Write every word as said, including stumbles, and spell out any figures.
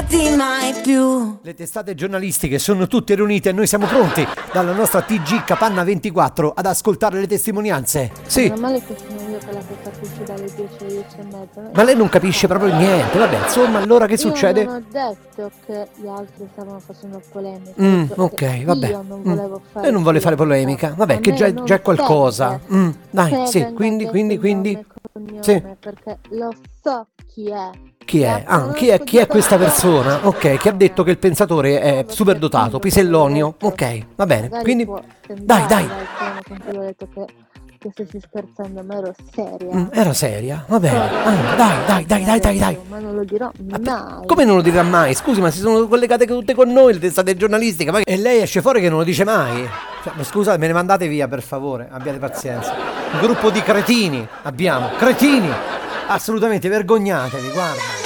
lasciarti mai più. Le testate giornalistiche sono tutte riunite e noi siamo pronti dalla nostra T G Capanna ventiquattro ad ascoltare le testimonianze. Sì. Non male che sono io quella che capisce dalle dieci alle dieci e mezza. Ma lei non capisce proprio niente. Vabbè, insomma, allora che succede? Io non ho detto che gli altri stavano facendo polemica. Mm, ok, vabbè. Io non volevo fare. Lei non vuole fare polemica. Vabbè, che già, già è qualcosa. Mm, dai, sì, quindi, quindi, quindi. Sì. Perché lo so chi è. Chi è? Ah, chi è, chi è questa persona? Ok, che ha detto che il pensatore è superdotato, Pisellonio. Ok, va bene. Quindi, dai, dai. Ho detto che, che se si scherzando, ma ero seria. Mm, era seria? Va bene. Ah, dai, dai, dai, dai, dai, dai. Ma non lo dirò mai. Come non lo dirà mai? Scusi, ma si sono collegate tutte con noi le testate giornalistiche. Ma... E lei esce fuori che non lo dice mai. Cioè, ma scusa, me ne mandate via, per favore. Abbiate pazienza. Un gruppo di cretini abbiamo. Cretini! Assolutamente, vergognatevi, guarda.